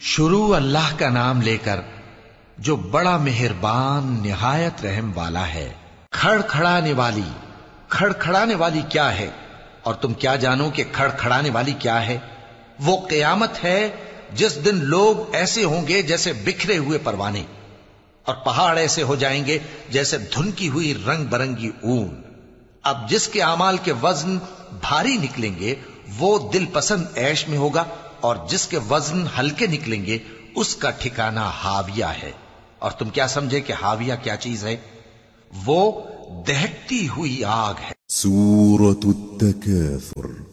शुरू अल्लाह का नाम लेकर जो बड़ा मेहरबान निहायत रहम वाला है। खड़खड़ाने वाली क्या है? और तुम क्या जानो कि खड़खड़ाने वाली क्या है? वो क़यामत है जिस दिन लोग ऐसे होंगे जैसे बिखरे हुए परवाने, और पहाड़ ऐसे हो जाएंगे जैसे धुनकी हुई रंग बरंगी ऊन। अब जिसके अमाल के वजन भारी निकलेंगे वो दिल पसंद ऐश में होगा, और जिसके वजन हल्के निकलेंगे उसका ठिकाना हाविया है। और तुम क्या समझे कि हाविया क्या चीज है? वो दहकती हुई आग है। सूरत अत-तकासुर